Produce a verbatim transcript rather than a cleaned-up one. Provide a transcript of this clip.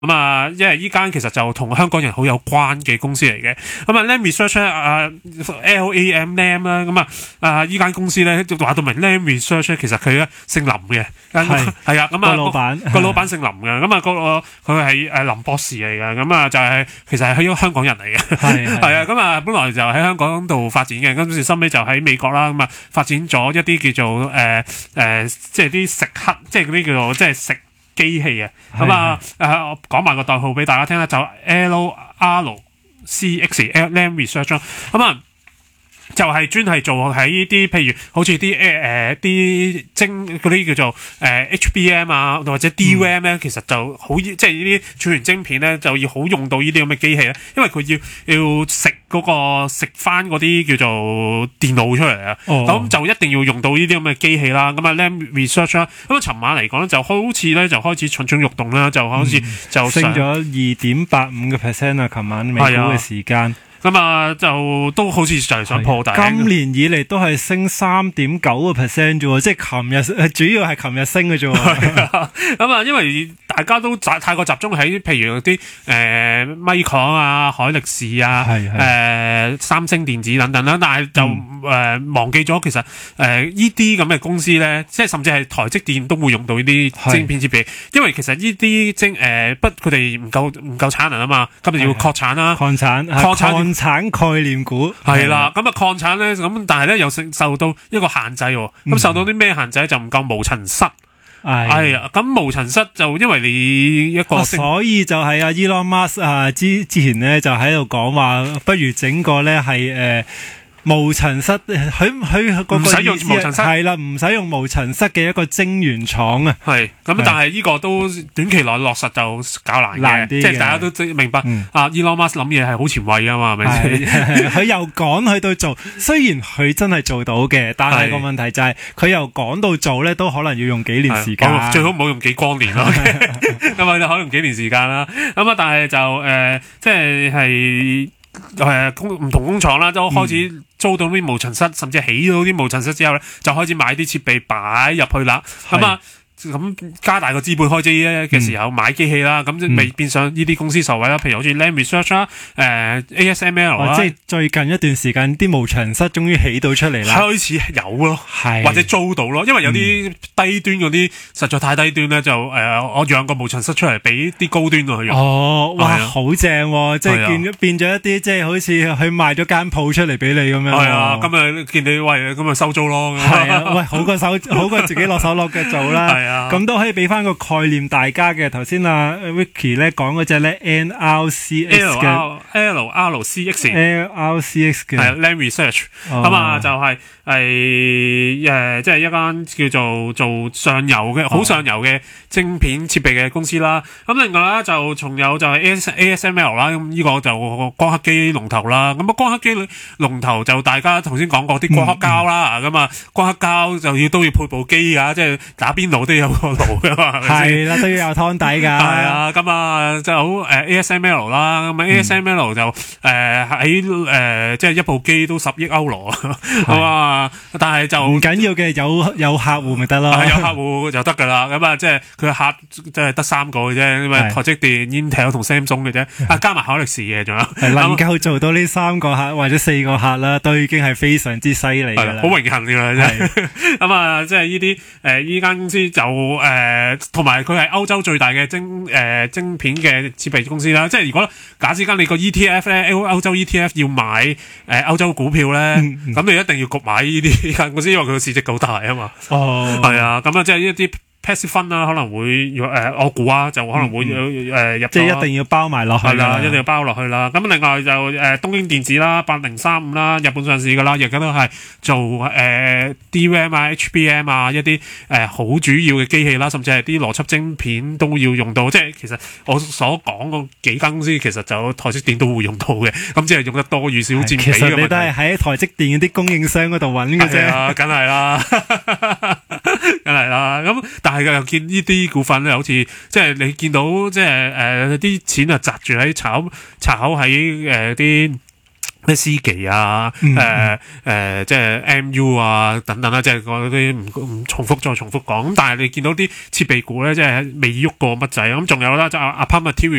咁啊，因為依間其實就同香港人好有關嘅公司嚟嘅。咁啊 ，Lam Research 咧，啊 L A M Lam 啦，咁啊，啊依間公司咧話到明 Lam Research 咧，其實佢咧姓林嘅，係係啊，咁啊個老闆個老闆姓林嘅，咁啊個佢係誒林博士嚟嘅，咁啊就係其實係喺香港人嚟嘅，係係啊，咁啊本來就喺香港度發展嘅，跟住收尾就喺美國啦，咁啊發展咗一啲叫做誒誒，即係啲食黑，即係嗰啲叫做即係食機器啊，咁啊誒，我講埋個代號俾大家聽啦，就 L R C X Lam Research 啦，咁啊就係專係做喺呢啲，譬如好似啲誒誒啲晶嗰啲叫做誒、呃、H B M 啊，或者 D R A M 咧、嗯，其實就好即係呢啲儲存晶片咧，就要好用到呢啲咁嘅機器咧，因為佢要要食嗰、嗰個食翻嗰啲叫做電腦出嚟啊，咁、哦、就一定要用到呢啲咁嘅機器啦。咁啊 Lam Research 啦，咁啊尋晚嚟講咧，就好似咧就開始蠢蠢欲動啦，就好似就、嗯、 升咗二點八五個 percent 啊！尋晚美股嘅時間。咁啊，就都好似就係想破底。 今年以嚟都係升三點九個 percent 啫喎，即係琴日主要係琴日升嘅啫喎。 咁啊，因為大家都太過集中喺譬如啲誒 Micron 啊、海力士啊、誒、呃、三星電子等等啦，但係就誒、嗯呃、忘記咗其實誒呢啲咁嘅公司咧，即係甚至係台積電都會用到呢啲晶片設備，因為其實呢啲晶誒不佢哋唔夠唔夠產能啊嘛，今日要擴產啦， 擴產擴產。礦產概念股係啦，咁啊礦產咧咁，但係咧又受到一個限制喎。咁、嗯、受到啲咩限制？就唔夠無塵室。係啊，咁無塵室就因為你一個、啊， 所以就係阿 Elon Musk 啊，之之前咧就喺度講話，不如整個咧係誒。無塵室，佢佢嗰個唔使用無塵室係啦，唔使用無塵室嘅一個晶圓廠啊。 係咁，但係呢個都短期內落實就較難嘅， 難啲， 即係大家都明白。嗯、啊 Elon Musk 諗嘢係好前衛噶嘛，係咪先？ 佢由講去到做，雖然佢真係做到嘅，但係個問題就係、是、佢由講到做咧，都可能要用幾年時間。 最好唔好用幾光年咯，咁啊，可能用幾年時間啦。咁啊，但係就誒、呃，即係係。誒，工唔同工廠啦，都開始租到啲無塵室，甚至起到啲無塵室之後咧，就開始買啲設備擺入去啦。咁啊，咁加大個資本開支嘅時候、嗯、買機器啦，咁未變相呢啲公司受惠啦。譬如好似 Lam Research 啦、呃，誒 A S M L 啦、哦， 即係最近一段時間啲無塵室終於起到出嚟啦， 開始有咯，或者租到咯，因為有啲低端嗰啲實在太低端咧，就誒、呃、我養個無塵室出嚟俾啲高端去用。 哦，哇，好正、啊，即係變咗變咗一啲，即係好似佢賣咗間鋪出嚟俾你咁樣。 係啊，今日見你喂，咁咪收租咯。 係啊，喂，好過手，好過自己落手落腳做啦。係啊，咁都可以俾翻個概念大家嘅。頭先啊 Vicky 咧講嗰隻咧 N R C X 嘅 L R C X L R C X 嘅係 Lam Research 咁啊，就係係誒，即係一間叫做做上游嘅好上游嘅晶片設備嘅公司啦。咁另外咧就仲有就係 A S M L 啦，咁呢個就光刻機龍頭啦。咁啊光刻機龍頭就大家頭先講過啲光刻膠啦，咁、嗯、啊、嗯、光刻膠就要都要配部機噶，即係打邊爐都有個爐噶嘛， 係啦，都要有湯底噶。係啊，咁啊就好誒 A S M L 啦，咁啊 A S M L 就誒喺誒即係一部機都十億歐羅，係嘛？但係就唔緊要嘅，有有客戶咪得咯， 有客戶就得噶啦。咁啊即係佢客即係得三個嘅啫，因為台積電、Intel 同 Samsung 嘅啫，啊加埋海力士嘅仲有， 係能夠做到呢三個客或者四個客啦，都已經係非常之犀利噶啦， 好榮幸噶啦，真係。咁啊，即係呢啲誒呢間公司就誒，同埋佢係歐洲最大嘅晶誒、呃、晶片嘅設備公司啦。即係如果假設間你個 E T F 咧，歐歐洲 E T F 要買誒歐、呃、洲股票咧，咁、嗯嗯、你一定要焗買呢啲呢間公司，因為佢個市值夠大啊嘛。哦，係啊，咁啊，即係一啲。passive fund 啦，可能會誒、呃，我估啊，就可能會誒、嗯呃、入， 即係一定要包埋落去，係啦， 一定要包落去啦。咁另外就誒、呃、東京電子啦，八零三五啦，日本上市噶啦，而家都係做誒、呃、D R A M 啊、H B M 啊一啲誒好主要嘅機器啦，甚至係啲邏輯晶片都要用到。即係其實我所講嗰幾間公司，其實就台積電都會用到嘅，咁即係用得多與少佔比嘅問題。 其實你都係喺台積電嗰啲供應商嗰度揾嘅啫， 梗係啦，梗係啦。咁但係又見呢啲股份咧，好似即係你見到即係誒啲錢啊，擲住喺炒炒喺誒啲咩思奇啊，誒、呃、誒、呃、即係 M U 啊等等啦，即係嗰啲唔唔重複再重複講。咁但係你見到啲設備股咧，即係未喐過乜滯。咁仲有啦，就 Applied Materials。